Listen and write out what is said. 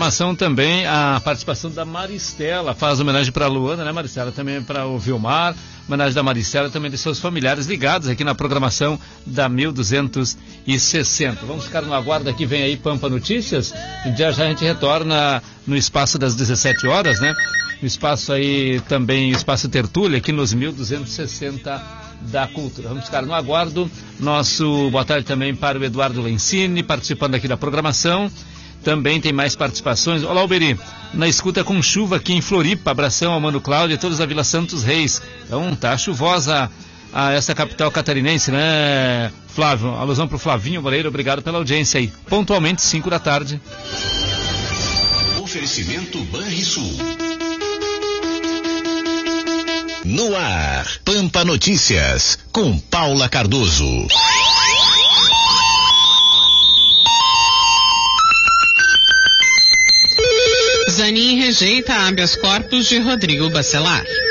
programação também a participação da Maristela, faz homenagem para a Luana, né, Maristela? Também para o Vilmar, homenagem da Maristela, também de seus familiares ligados aqui na programação da 1260. Vamos ficar no aguardo aqui, vem aí Pampa Notícias, e já a gente retorna no espaço das 17 horas, né? No espaço aí também, espaço Tertúlia, aqui nos 1260 da Cultura. Vamos ficar no aguardo. Nosso boa tarde também para o Eduardo Lencini, participando aqui da programação. Também tem mais participações. Olá, Alberi, na escuta com chuva aqui em Floripa. Abração ao Mano Cláudio e todos da Vila Santos Reis. Então tá chuvosa a essa capital catarinense, né, Flávio? Alusão pro Flavinho Moreira, obrigado pela audiência aí. Pontualmente, 5 da tarde. Oferecimento Banrisul. No ar, Pampa Notícias, com Paula Cardoso. Zanin rejeita habeas corpus de Rodrigo Bacelar.